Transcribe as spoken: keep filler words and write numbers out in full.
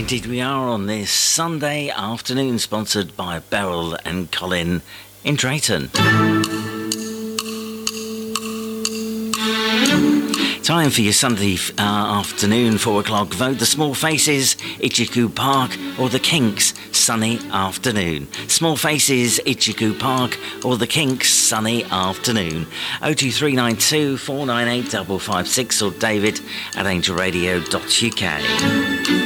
Indeed we are on this Sunday afternoon, sponsored by Beryl and Colin in Drayton. Time for your Sunday uh, afternoon, four o'clock vote. The Small Faces, Ichiku Park, or the Kinks, Sunny Afternoon. Small Faces, Ichiku Park, or the Kinks, Sunny Afternoon. oh two three nine two, four nine eight five five six or david at angel radio dot u k.